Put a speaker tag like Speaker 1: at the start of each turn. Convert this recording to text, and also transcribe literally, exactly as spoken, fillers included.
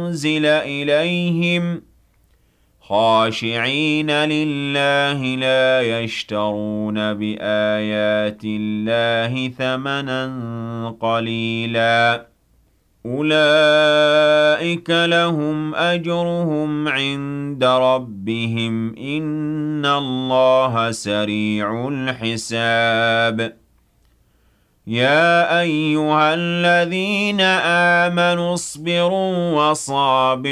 Speaker 1: أُنزِلَ إِلَيْهِمْ خَاشِعِينَ لِلَّهِ لَا يَشْتَرُونَ بِآيَاتِ اللَّهِ ثَمَنًا قَلِيلًا أُولَئِكَ لَهُمْ أَجْرُهُمْ عِندَ رَبِّهِمْ ۗ إِنَّ اللَّهَ سَرِيعُ الْحِسَابِ يَا أَيُّهَا الَّذِينَ آمَنُوا اصْبِرُوا وَصَابِرُوا